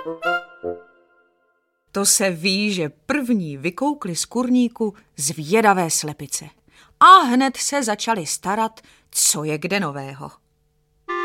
To se ví, že první vykoukli z kurníku zvědavé slepice a hned se začali starat, co je kde nového.